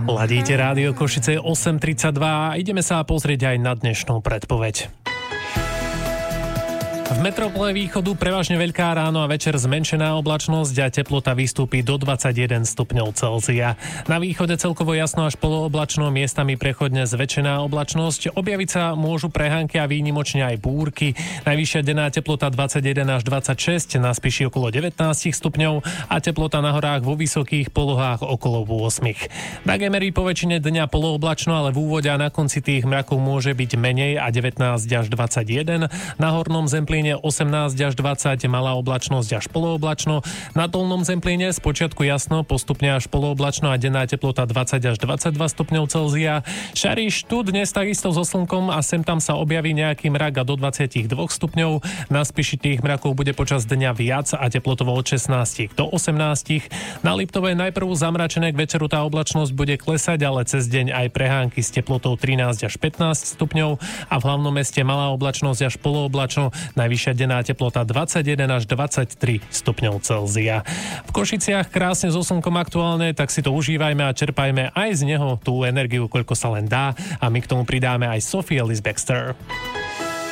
Ladíte Rádio Košice 8:32 a ideme sa pozrieť aj na dnešnú predpoveď. V metropole východu prevažne veľká ráno a večer zmenšená oblačnosť a teplota vystúpi do 21 stupňov Celzia. Na východe celkovo jasno až polooblačno, miestami prechodne zväčšená oblačnosť. Objaviť sa môžu prehánky a výnimočne aj búrky. Najvyššia denná teplota 21 až 26, na Spiši okolo 19 stupňov a teplota na horách vo vysokých polohách okolo 8. Na Gemery po väčšine dňa polooblačno, ale v úvode a na konci tých mrakov môže byť menej a 19 až 21. Na hornom Zemplíne 18 až 20, malá oblačnosť až polooblačno. Na dolnom Zemplíne spočiatku jasno, postupne až polooblačno a denná teplota 20 až 22 stupňov Celzia. Šariš tu dnes takisto so slnkom a sem tam sa objaví nejaký mrak a do 22 stupňov. Na Spiši tých mrakov bude počas dňa viac a teplotovo od 16 do 18. Na Liptove najprv zamračené, k večeru tá oblačnosť bude klesať, ale cez deň aj prehánky s teplotou 13 až 15 stupňov a v hlavnom meste malá oblačnosť až polooblačno. Najvyššia denná teplota 21 až 23 stupňov Celzia. V Košiciach krásne so slnkom aktuálne, tak si to užívajme a čerpajme aj z neho tú energiu, koľko sa len dá, a my k tomu pridáme aj Sophie Ellis Bextor.